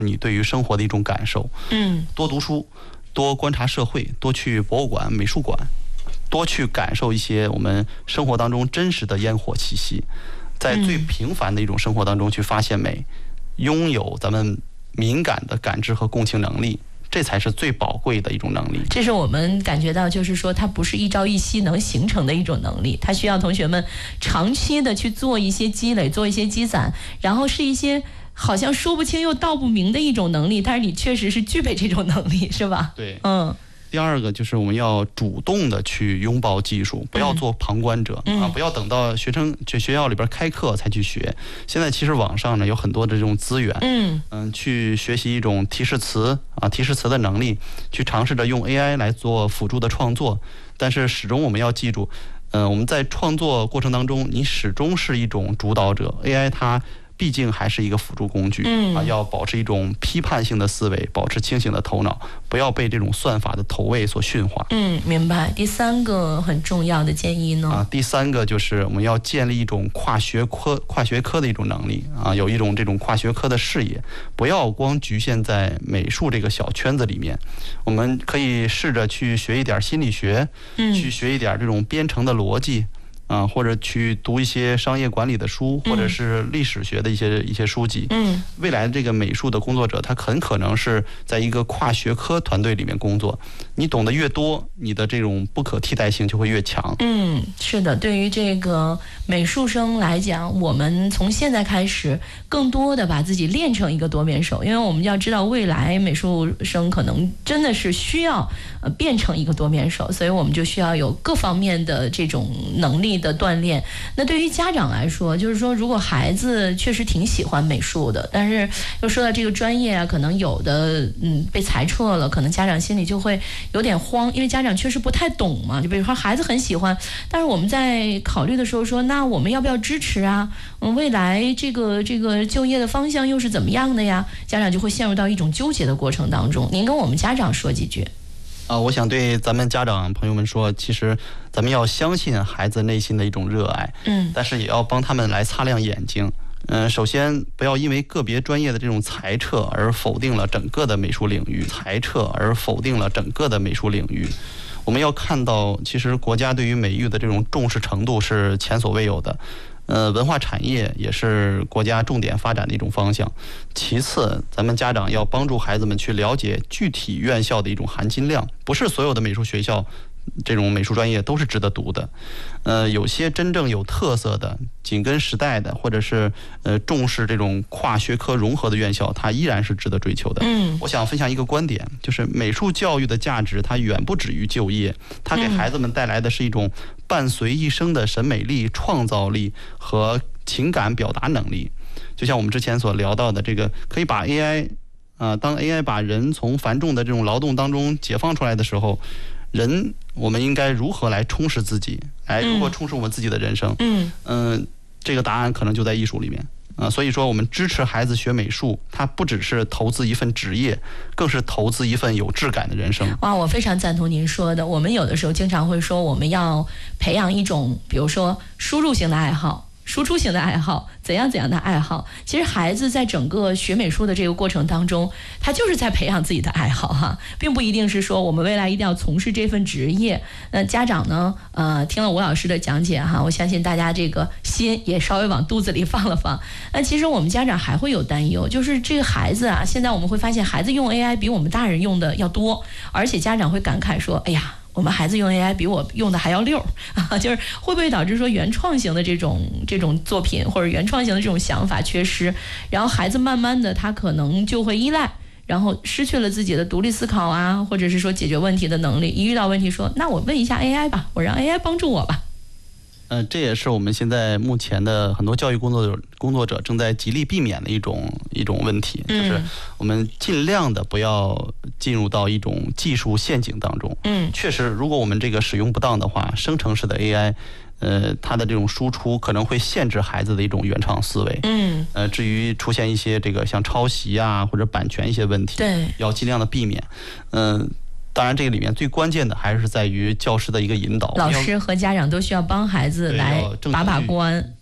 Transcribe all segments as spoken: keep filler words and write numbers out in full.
你对于生活的一种感受。 嗯， 多读书，多观察社会，多去博物馆、美术馆，多去感受一些我们生活当中真实的烟火气息，在最平凡的一种生活当中去发现美，拥有咱们敏感的感知和共情能力，这才是最宝贵的一种能力。 这是我们感觉到，就是说它不是一朝一夕能形成的一种能力，它需要同学们长期的去做一些积累，做一些积攒，然后是一些好像说不清又道不明的一种能力，但是你确实是具备这种能力，是吧？ 对， 嗯。 第二个就是我们要主动的去拥抱技术，不要做旁观者、 嗯、 啊，不要等到学生去学校里边开课才去学。现在其实网上呢有很多的这种资源， 嗯嗯，去学习一种提示词啊，提示词的能力，去尝试着用 A I 来做辅助的创作。但是始终我们要记住，嗯、呃，我们在创作过程当中，你始终是一种主导者 ，A I 它毕竟还是一个辅助工具， 嗯啊，要保持一种批判性的思维，保持清醒的头脑，不要被这种算法的投喂所驯化。 嗯，明白。第三个很重要的建议呢？ 啊，第三个就是我们要建立一种跨学科、跨学科的一种能力啊，有一种这种跨学科的视野，不要光局限在美术这个小圈子里面。我们可以试着去学一点心理学， 嗯， 去学一点这种编程的逻辑。啊，或者去读一些商业管理的书，或者是历史学的一些一些书籍。 嗯， 未来这个美术的工作者，他很可能是在一个跨学科团队里面工作。你懂得越多，你的这种不可替代性就会越强。 嗯，是的，对于这个美术生来讲，我们从现在开始，更多的把自己练成一个多面手，因为我们要知道，未来美术生可能真的是需要呃变成一个多面手，所以我们就需要有各方面的这种能力的锻炼。那对于家长来说，就是说如果孩子确实挺喜欢美术的，但是又说到这个专业啊，可能有的嗯被裁撤了，可能家长心里就会有点慌，因为家长确实不太懂嘛。就比如说孩子很喜欢，但是我们在考虑的时候说，那我们要不要支持啊？嗯，未来这个这个就业的方向又是怎么样的呀？家长就会陷入到一种纠结的过程当中。您跟我们家长说几句。 啊，我想对咱们家长朋友们说，其实咱们要相信孩子内心的一种热爱， 嗯， 但是也要帮他们来擦亮眼睛。嗯、呃，首先不要因为个别专业的这种裁撤而否定了整个的美术领域，裁撤而否定了整个的美术领域。我们要看到，其实国家对于美育的这种重视程度是前所未有的。呃，文化产业也是国家重点发展的一种方向。其次，咱们家长要帮助孩子们去了解具体院校的一种含金量，不是所有的美术学校这种美术专业都是值得读的。呃，有些真正有特色的、紧跟时代的，或者是呃重视这种跨学科融合的院校，它依然是值得追求的。 嗯， 我想分享一个观点，就是美术教育的价值，它远不止于就业，它给孩子们带来的是一种伴随一生的审美力、创造力和情感表达能力。就像我们之前所聊到的，这个可以把 A I 啊、呃，当 A I 把人从繁重的这种劳动当中解放出来的时候，人我们应该如何来充实自己，来如何充实我们自己的人生？嗯嗯、呃，这个答案可能就在艺术里面啊、呃。所以说，我们支持孩子学美术，它不只是投资一份职业，更是投资一份有质感的人生。 哇，我非常赞同您说的。我们有的时候经常会说，我们要培养一种，比如说输入型的爱好。输出型的爱好，怎样怎样的爱好，其实孩子在整个学美术的这个过程当中，他就是在培养自己的爱好哈，并不一定是说我们未来一定要从事这份职业。那家长呢，呃，听了吴老师的讲解哈，我相信大家这个心也稍微往肚子里放了放。那其实我们家长还会有担忧，就是这个孩子啊，现在我们会发现孩子用 A I 比我们大人用的要多，而且家长会感慨说，哎呀，我们孩子用 A I 比我用的还要溜啊，就是会不会导致说原创型的这种这种作品或者原创型的这种想法缺失，然后孩子慢慢的他可能就会依赖，然后失去了自己的独立思考啊，或者是说解决问题的能力。一遇到问题说，那我问一下 A I 吧，我让 A I 帮助我吧。 呃，这也是我们现在目前的很多教育工作者工作者正在极力避免的一种一种问题，就是我们尽量的不要进入到一种技术陷阱当中。嗯，确实，如果我们这个使用不当的话，生成式的 A I， 呃，它的这种输出可能会限制孩子的一种原创思维。嗯，呃，至于出现一些这个像抄袭啊或者版权一些问题， 对， 要尽量的避免。嗯、呃。当然，这个里面最关键的还是在于教师的一个引导， 老师和家长都需要帮孩子来把把关。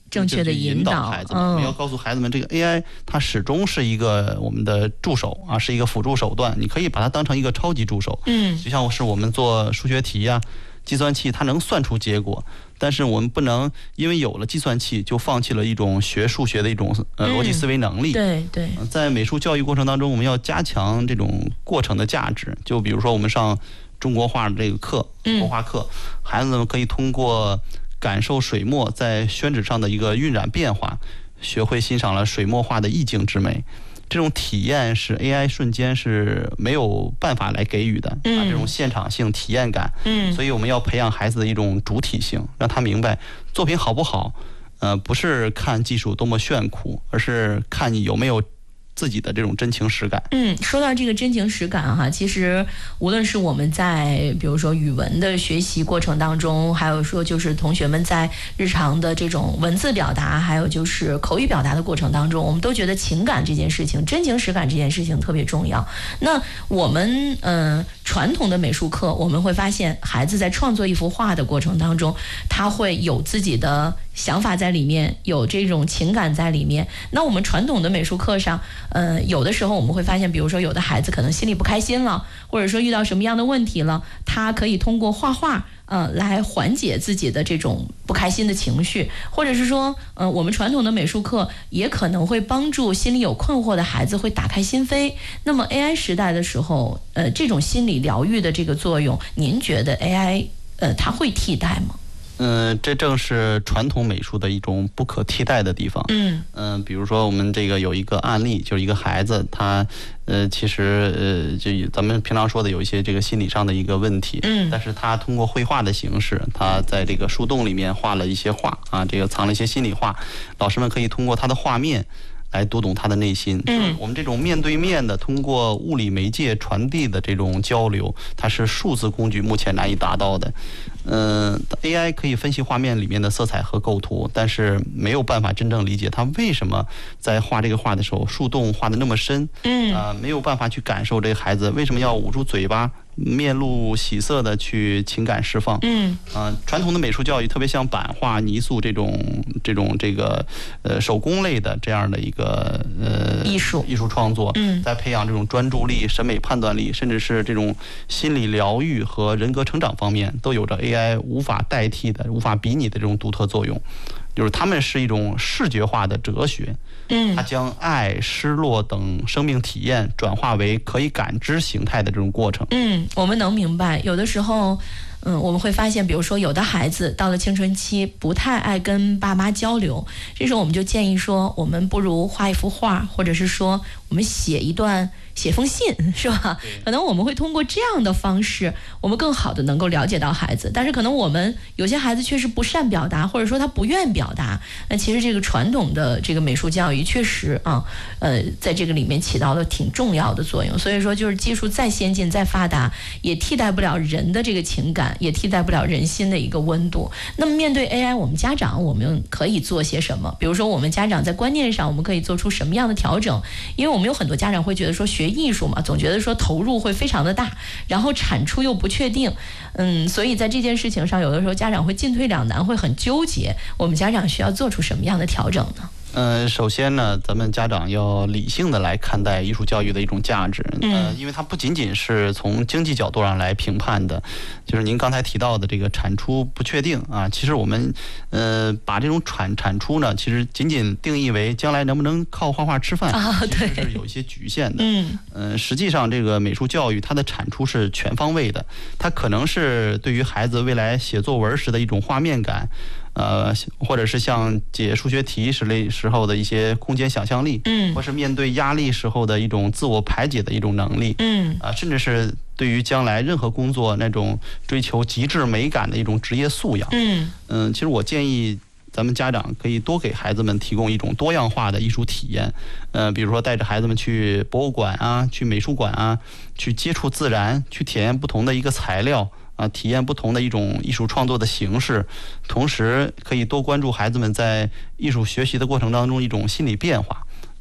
正确的引导孩子们。我们要告诉孩子们，这个 A I 它始终是一个我们的助手啊，是一个辅助手段，你可以把它当成一个超级助手。 嗯， 就像是我们做数学题呀、计算器它能算出结果，但是我们不能因为有了计算器就放弃了一种学数学的一种呃逻辑思维能力。 嗯、对对， 在美术教育过程当中，我们要加强这种过程的价值。就比如说我们上中国画的这个课，国画课，孩子们可以通过感受水墨在宣纸上的一个晕染变化，学会欣赏了水墨画的意境之美。这种体验是 A I 瞬间是没有办法来给予的，啊，这种现场性体验感。嗯，所以我们要培养孩子的一种主体性，让他明白作品好不好，呃，不是看技术多么炫酷，而是看你有没有自己的这种真情实感。 嗯，说到这个真情实感哈，其实无论是我们在比如说语文的学习过程当中，还有说就是同学们在日常的这种文字表达，还有就是口语表达的过程当中，我们都觉得情感这件事情、真情实感这件事情特别重要。那我们嗯、呃、传统的美术课，我们会发现孩子在创作一幅画的过程当中，他会有自己的想法在里面，有这种情感在里面。那我们传统的美术课上，呃，有的时候我们会发现，比如说有的孩子可能心里不开心了，或者说遇到什么样的问题了，他可以通过画画，呃，来缓解自己的这种不开心的情绪，或者是说，呃，我们传统的美术课也可能会帮助心里有困惑的孩子会打开心扉。那么 A I 时代的时候，呃，这种心理疗愈的这个作用，您觉得 A I 呃它会替代吗？ 嗯，这正是传统美术的一种不可替代的地方。嗯嗯、呃，比如说我们这个有一个案例，就是一个孩子，他呃其实呃就咱们平常说的有一些这个心理上的一个问题。嗯，但是他通过绘画的形式，他在这个树洞里面画了一些画啊，这个藏了一些心里话，老师们可以通过他的画面来读懂他的内心。嗯，我们这种面对面的通过物理媒介传递的这种交流，它是数字工具目前难以达到的。嗯、呃、，A I 可以分析画面里面的色彩和构图，但是没有办法真正理解他为什么在画这个画的时候树洞画得那么深。嗯，啊、呃，没有办法去感受这个孩子为什么要捂住嘴巴，面露喜色的去情感释放。嗯，啊、呃，传统的美术教育特别像版画、泥塑这种这种这个呃手工类的这样的一个呃艺术艺术创作，嗯，在培养这种专注力、审美判断力，甚至是这种心理疗愈和人格成长方面，都有着 A I 无法代替的、无法比拟的这种独特作用。就是他们是一种视觉化的哲学，嗯，它将爱、失落等生命体验转化为可以感知形态的这种过程。 嗯，我们能明白，有的时候，嗯，我们会发现，比如说有的孩子到了青春期，不太爱跟爸妈交流，这时候我们就建议说，我们不如画一幅画，或者是说我们写一段。写封信是吧？可能我们会通过这样的方式，我们更好的能够了解到孩子。但是可能我们有些孩子确实不善表达，或者说他不愿表达。那其实这个传统的这个美术教育确实啊，呃，在这个里面起到了挺重要的作用。所以说，就是技术再先进、再发达，也替代不了人的这个情感，也替代不了人心的一个温度。那么面对 A I， 我们家长我们可以做些什么？比如说，我们家长在观念上，我们可以做出什么样的调整？因为我们有很多家长会觉得说学艺术嘛，总觉得说投入会非常的大，然后产出又不确定，嗯，所以在这件事情上，有的时候家长会进退两难，会很纠结。我们家长需要做出什么样的调整呢？ 嗯、呃，首先呢，咱们家长要理性的来看待艺术教育的一种价值，呃，因为它不仅仅是从经济角度上来评判的，就是您刚才提到的这个产出不确定啊，其实我们呃把这种产产出呢，其实仅仅定义为将来能不能靠画画吃饭， 啊，对， 其实是有一些局限的。嗯，呃，实际上这个美术教育它的产出是全方位的，它可能是对于孩子未来写作文时的一种画面感。呃，或者是像解数学题时类时候的一些空间想象力，嗯，或是面对压力时候的一种自我排解的一种能力，嗯，啊、呃，甚至是对于将来任何工作那种追求极致美感的一种职业素养，嗯嗯、呃，其实我建议咱们家长可以多给孩子们提供一种多样化的艺术体验，呃，比如说带着孩子们去博物馆啊，去美术馆啊，去接触自然，去体验不同的一个材料。啊，体验不同的一种艺术创作的形式，同时可以多关注孩子们在艺术学习的过程当中一种心理变化。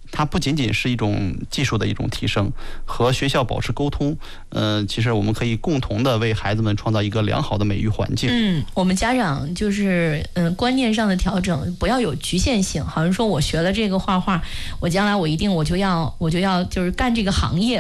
它不仅仅是一种技术的一种提升，和学校保持沟通，呃，其实我们可以共同的为孩子们创造一个良好的美育环境。 嗯，我们家长就是嗯、呃、观念上的调整，不要有局限性，好像说我学了这个画画，我将来我一定我就要我就要就是干这个行业。